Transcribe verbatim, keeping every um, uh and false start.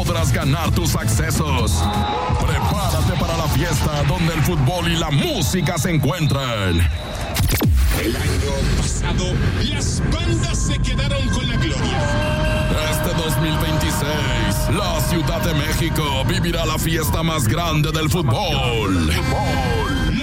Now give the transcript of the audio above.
podrás ganar tus accesos. Prepárate para la fiesta donde el fútbol y la música se encuentran. El año pasado, las bandas se quedaron con la gloria. Este dos mil veintiséis, la Ciudad de México vivirá la fiesta más grande del fútbol.